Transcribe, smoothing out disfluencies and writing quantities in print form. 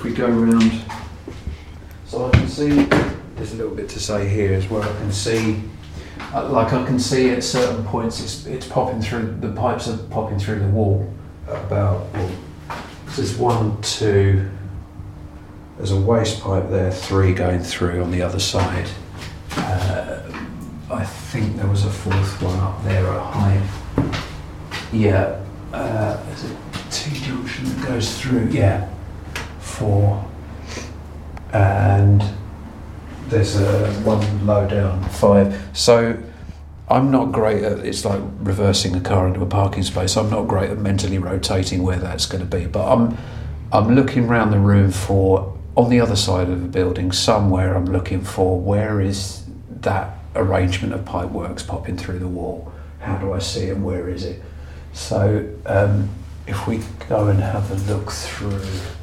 if we go around, so I can see, there's a little bit to say here as well. I can see, I can see at certain points it's popping through, the pipes are popping through the wall about, there's 1, 2, there's a waste pipe there, 3 going through on the other side. I think there was a 4th one up there at height. Yeah, there's a T-junction that goes through, yeah, 4. And there's a 1 low down, 5. So I'm not great at, it's like reversing a car into a parking space. I'm not great at mentally rotating where that's going to be, but I'm looking around the room for, on the other side of the building, somewhere I'm looking for where is that arrangement of pipe works popping through the wall. How do I see it? Where is it? So if we go and have a look through